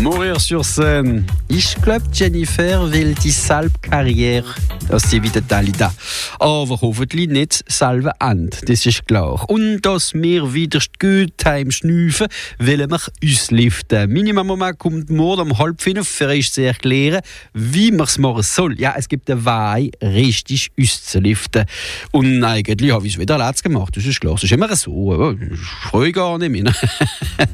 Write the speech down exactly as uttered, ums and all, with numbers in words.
Mourir-sur-Seine. Ich glaube, Jennifer will die Salbe-Karriere, dass sie wieder Teil da. Aber hoffentlich nicht Salbe Ende, das ist klar. Und dass wir wieder gut heim schnüfen, wollen wir uns liften. Meine Mama kommt morgen um halb fünf für euch zu erklären, wie man es machen soll. Ja, es gibt eine Weile, richtig uns zu liften. Und eigentlich habe ich es wieder letztes gemacht, das ist klar. Das ist immer so. Ich freue gar nicht mehr.